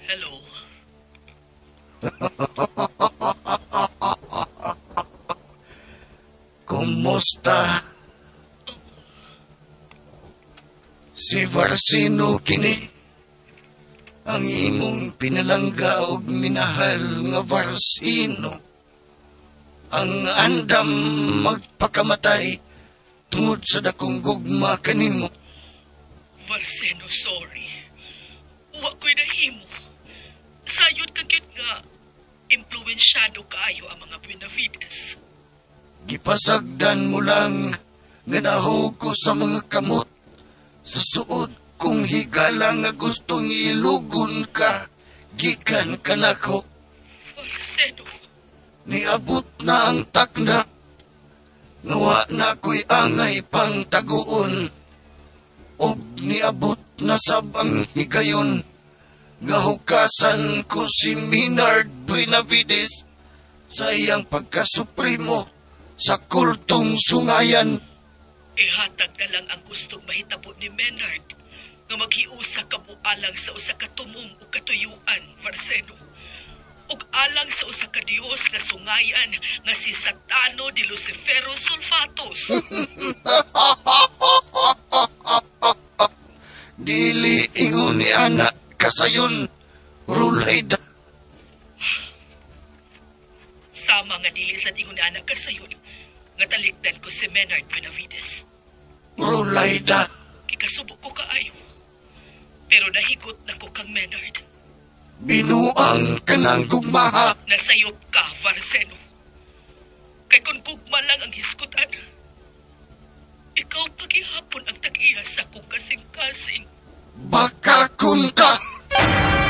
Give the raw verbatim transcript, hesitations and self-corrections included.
Hello. Kumusta? Si Varsino kini, ang imong pinalangga og minahal nga Varsino. Ang andam magpakamatay tungod sa dakong gugma kanimo. Varsino, sorry. Wa ko'y nahimo. Sayod kagit nga impluensyado kaayo ang mga Benavides. Gipasagdan mo lang nga nahog ko sa mga kamot sa suod kong higala nga gustong ilugon ka gikan kanako. Varsino. Niabot na ang takna ngawa na ko'y angay pang taguon og niabot na sabang higayon nga hukasan ko si Maynard Benavides sa iyang pagkasupremo sa kultong sungayan. Ihatag na lang ang gustong mahitabo ni Maynard nga maghiusa ka mo alang sa usa ka tumong o katuyuan, Varsino. Ug alang sa usa ka Dios nga sungayan nga si Satano de Lucifero Sulfatos. Dili ingon ni anak kasayon, Rulaida. Sama nga dili sa ingon ni anak kasayon nga talikdan ko si Maynard Benavides. Rulaida. Kikasubok ko kaayo. Pero nahigot na ko kang Maynard. Binuang ka ng gugmaha. Nasayop ka, Varsino. Kay kung gugma lang ang hiskutan, ikaw pagihapon ang tag-iya sa kong kasing-kasing. Baka kunta.